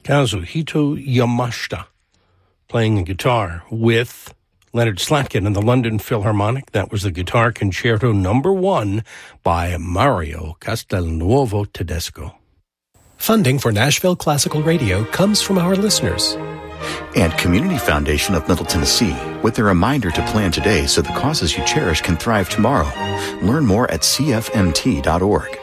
Kazuhito Yamashita playing the guitar with Leonard Slatkin and the London Philharmonic. That was the Guitar Concerto No. 1 by Mario Castelnuovo Tedesco. Funding for Nashville Classical Radio comes from our listeners. And Community Foundation of Middle Tennessee, with a reminder to plan today so the causes you cherish can thrive tomorrow. Learn more at cfmt.org.